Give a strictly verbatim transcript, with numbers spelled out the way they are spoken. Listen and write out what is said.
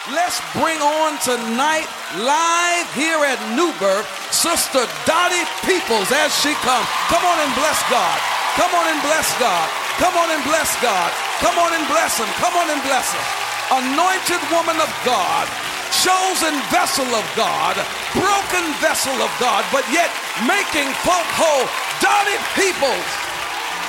Let's bring on tonight, live here at New Birth, Sister Dottie Peoples as she comes. Come on and bless God. Come on and bless God. Come on and bless God. Come on and bless him. Come on and bless him. Anointed woman of God, chosen vessel of God, broken vessel of God, but yet making folk whole. Dottie Peoples.